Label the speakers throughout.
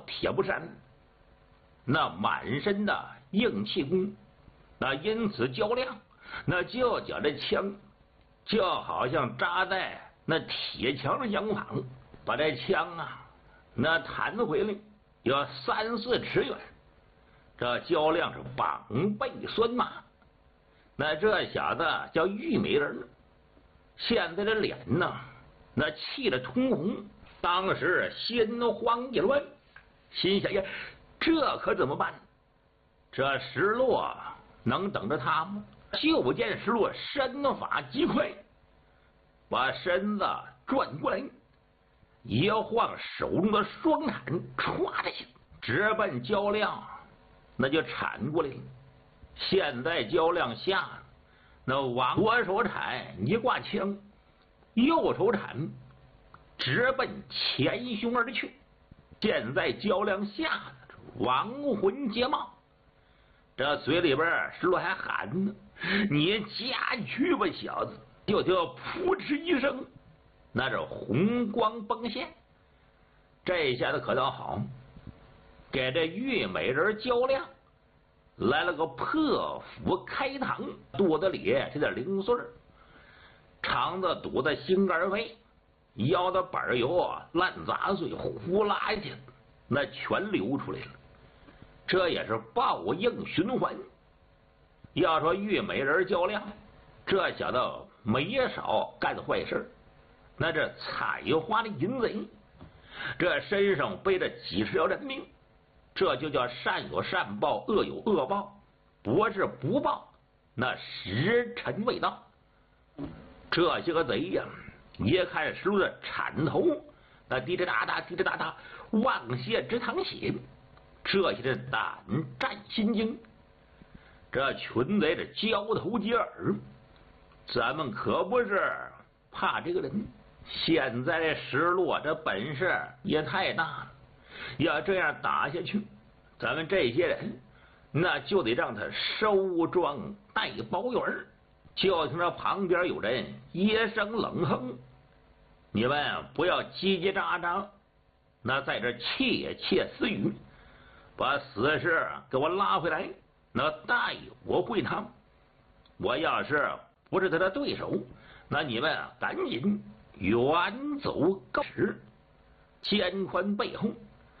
Speaker 1: 铁布衫，那满身的硬气功，那因此较量，那就觉这枪就好像扎在那铁墙上相仿，把这枪啊那弹回来有3、4尺远。这较量是膀背酸麻。那这小子叫玉美人，现在的脸呢那气得通红，当时心慌意乱，心想呀，这可怎么办？这石落能等着他吗？就见石落身法极快，把身子转过来，一晃手中的双铲歘的起，直奔焦亮，那就铲过来了。现在焦亮下，那往左手铲一挂枪，右手铲直奔前胸而去。现在焦亮下亡魂皆冒，这嘴里边石落还喊呢：“你家去吧，小子！”就听扑哧一声，那是红光迸现。这下子可倒好，给这玉美人焦亮来了个破腹开膛，肚子里这点零碎，肠子肚子心肝肺腰的板油烂杂碎呼啦一下那全流出来了。这也是报应循环。要说玉美人较量，这小子没少干坏事，那这采花的淫贼，这身上背着几十条人命，这就叫善有善报，恶有恶报，不是不报，那时辰未到。这些个贼呀，一看石路的铲头，那滴滴答答，滴滴答答，望血直淌血，这些人胆战心惊。这群贼是交头接耳，咱们可不是怕这个人。现在这石路这本事也太大了，要这样打下去，咱们这些人那就得让他收庄带包圆。就听着旁边有人一声冷哼：“你们不要叽叽喳喳，那在这窃窃私语，把死士给我拉回来，那带我会他。我要是不是他的对手，那你们赶紧远走高尺，肩宽背厚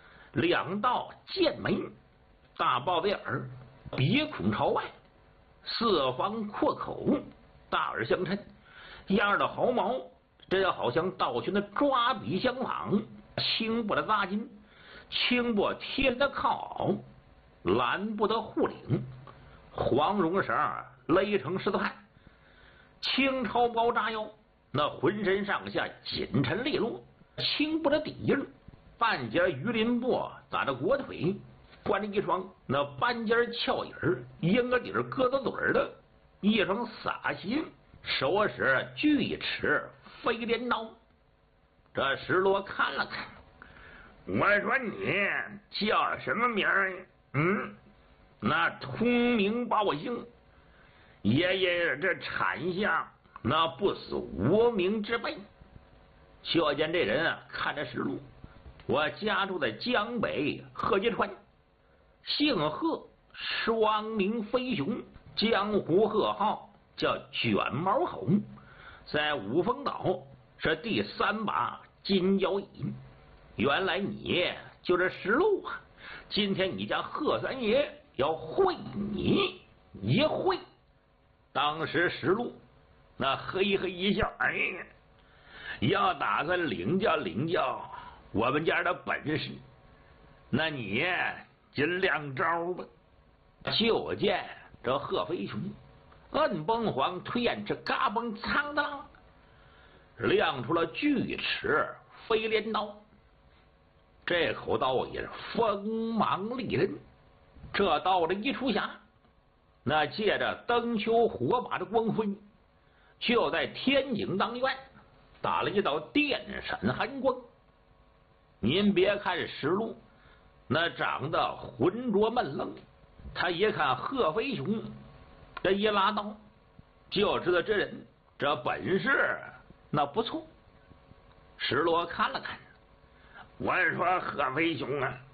Speaker 1: ，2道剑眉，大豹子眼儿，鼻孔朝外，4方阔口，大耳相衬，样的毫毛，这好像道群的抓笔相仿，青布的扎巾，青布贴的靠袄，蓝布的护领，黄绒绳勒成狮子汉，青绸包扎腰，那浑身上下紧沉利落，青布的底儿，半截鱼鳞布打着裹腿，穿着一双那半截翘影儿婴儿底儿疙瘩嘴的一双洒鞋，手使锯齿飞镰刀。这石罗看了看，我说你叫什么名儿？那通名报姓，爷爷这产下那不死无名之辈。就见这人啊，看着石路，我家住在江北贺集川，姓贺，双名飞熊，江湖贺号叫卷毛猴，在五峰岛是第3把金腰椅。原来你就是石路啊！今天你家贺三爷要会你一会。当时石路那嘿嘿一笑，要打算领教我们家的本事，那你尽量招吧。就见这贺飞熊摁崩黄推眼这嘎嘣苍的浪，亮出了锯齿飞镰刀。这口刀也是锋芒利刃，这刀的一出匣，那借着灯球火把的光辉，就在天井当院打了一道电闪寒光。您别看石路那长得浑浊闷愣，他一看贺飞熊这一拉刀，就知道这人这本事那不错。石罗看了看，我说贺飞熊啊，